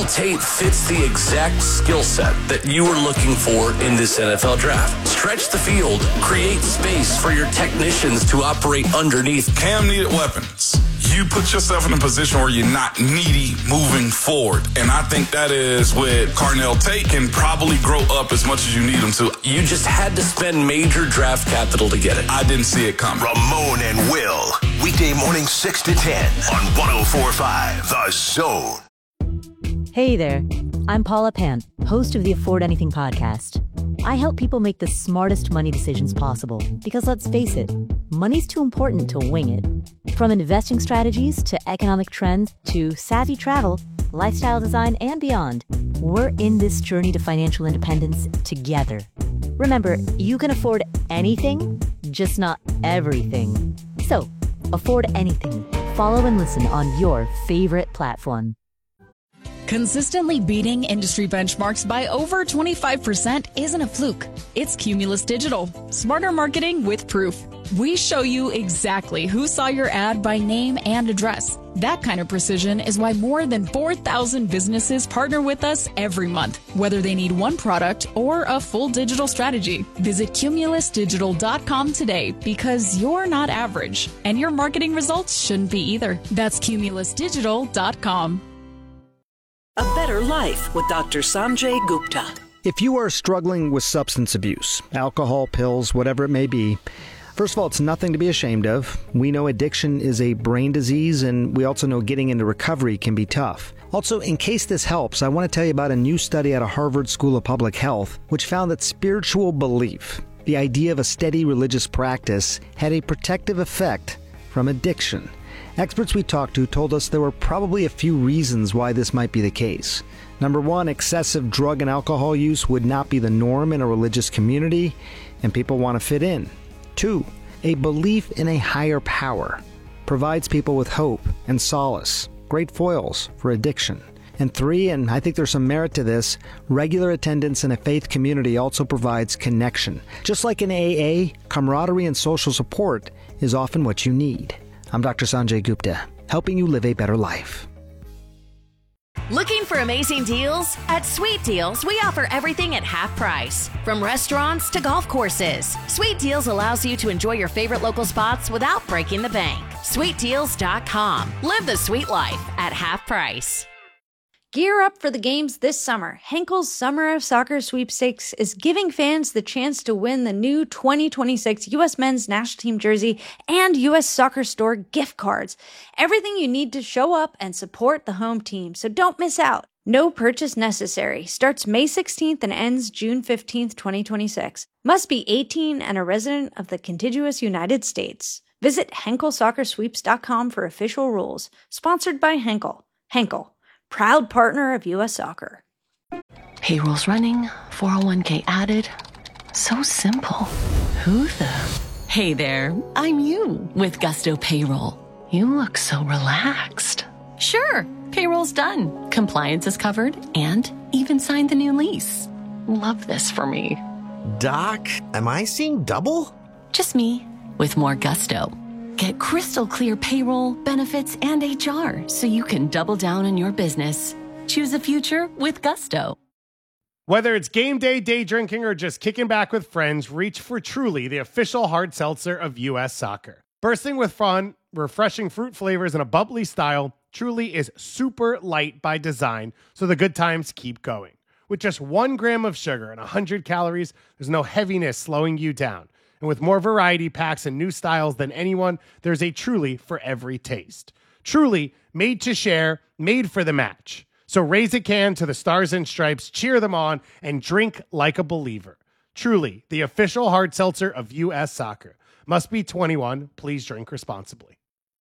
Tate fits the exact skill set that you were looking for in this NFL draft. Stretch the field, create space for your technicians to operate underneath. Cam needed weapons. You put yourself in a position where you're not needy moving forward. And I think that is where Carnell Tate can probably grow up as much as you need him to. You just had to spend major draft capital to get it. I didn't see it coming. Ramon and Will, weekday morning 6 to 10 on 104.5 The Zone. Hey there, I'm Paula Pant, host of the Afford Anything podcast. I help people make the smartest money decisions possible because, let's face it, money's too important to wing it. From investing strategies to economic trends to savvy travel, lifestyle design, and beyond, we're in this journey to financial independence together. Remember, you can afford anything, just not everything. So, afford anything. Follow and listen on your favorite platform. Consistently beating industry benchmarks by over 25% isn't a fluke. It's Cumulus Digital. Smarter marketing with proof. We show you exactly who saw your ad by name and address. That kind of precision is why more than 4,000 businesses partner with us every month, whether they need one product or a full digital strategy. Visit cumulusdigital.com today because you're not average, and your marketing results shouldn't be either. That's cumulusdigital.com. A Better Life with Dr. Sanjay Gupta. If you are struggling with substance abuse, alcohol, pills, whatever it may be, first of all, it's nothing to be ashamed of. We know addiction is a brain disease, and we also know getting into recovery can be tough. Also, in case this helps, I want to tell you about a new study out of Harvard School of Public Health, which found that spiritual belief, the idea of a steady religious practice, had a protective effect from addiction. Experts we talked to told us there were probably a few reasons why this might be the case. Number one, excessive drug and alcohol use would not be the norm in a religious community, and people want to fit in. 2, a belief in a higher power provides people with hope and solace, great foils for addiction. And 3, and I think there's some merit to this, regular attendance in a faith community also provides connection. Just like in AA, camaraderie and social support is often what you need. I'm Dr. Sanjay Gupta, helping you live a better life. Looking for amazing deals? At Sweet Deals, we offer everything at half price. From restaurants to golf courses, Sweet Deals allows you to enjoy your favorite local spots without breaking the bank. SweetDeals.com. Live the sweet life at half price. Gear up for the games this summer. Henkel's Summer of Soccer Sweepstakes is giving fans the chance to win the new 2026 U.S. Men's National Team jersey and U.S. Soccer Store gift cards. Everything you need to show up and support the home team, so don't miss out. No purchase necessary. Starts May 16th and ends June 15th, 2026. Must be 18 and a resident of the contiguous United States. Visit HenkelSoccerSweeps.com for official rules. Sponsored by Henkel. Henkel, proud partner of U.S. Soccer. Payroll's running, 401k added. So simple. Who the? Hey there, I'm you with Gusto Payroll. You look so relaxed. Sure, payroll's done. Compliance is covered and even signed the new lease. Love this for me. Doc, am I seeing double? Just me with more gusto. Get crystal clear payroll, benefits, and HR so you can double down on your business. Choose a future with Gusto. Whether it's game day, day drinking, or just kicking back with friends, reach for Truly, the official hard seltzer of U.S. Soccer. Bursting with fun, refreshing fruit flavors, and a bubbly style, Truly is super light by design, so the good times keep going. With just 1 gram of sugar and 100 calories, there's no heaviness slowing you down. And with more variety packs and new styles than anyone, there's a Truly for every taste. Truly, made to share, made for the match. So raise a can to the Stars and Stripes, cheer them on, and drink like a believer. Truly, the official hard seltzer of U.S. Soccer. Must be 21. Please drink responsibly.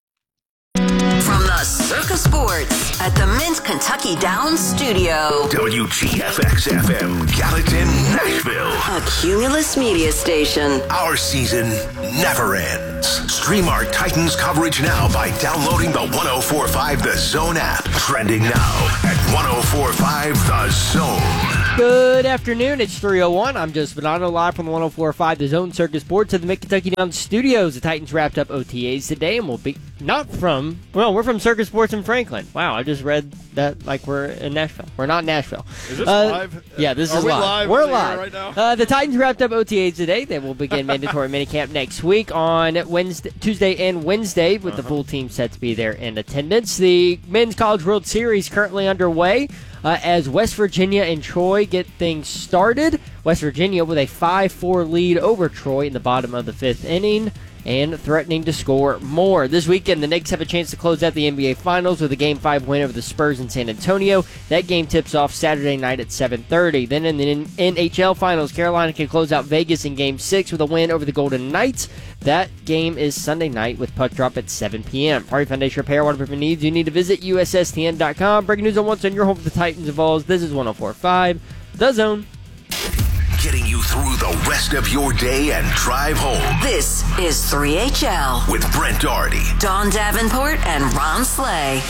From the Circa Sports at the Mint Kentucky Downs studio. WGFX-FM, Gallatin, Nashville. A Cumulus media station. Our season never ends. Stream our Titans coverage now by downloading the 104.5 The Zone app. Trending now at 104.5 The Zone. Good afternoon. It's 3:01. I'm Joe Spinato, live from the 104.5 The Zone Circus Sports at the Mid-Kentucky Downs Studios. The Titans wrapped up OTAs today, and we're from Circus Sports in Franklin. Wow, I just read that like we're in Nashville. We're not in Nashville. Is this live? Yeah, this is live. We're live right now. The Titans wrapped up OTAs today. They will begin mandatory minicamp next week on Tuesday and Wednesday, with the full team set to be there in attendance. The Men's College World Series currently underway. As West Virginia and Troy get things started. West Virginia with a 5-4 lead over Troy in the bottom of the 5th inning and threatening to score more. This weekend, the Knicks have a chance to close out the NBA Finals with a Game 5 win over the Spurs in San Antonio. That game tips off Saturday night at 7:30. Then in the NHL Finals, Carolina can close out Vegas in Game 6 with a win over the Golden Knights. That game is Sunday night with puck drop at 7 p.m. Party Foundation Repair, waterproofing needs. You need to visit USSTN.com. Breaking news on what's on your home for the Titans of Vols. This is 104.5 The Zone. Getting you through the rest of your day and drive home. This is 3HL with Brent Doherty, Dawn Davenport, and Ron Slay.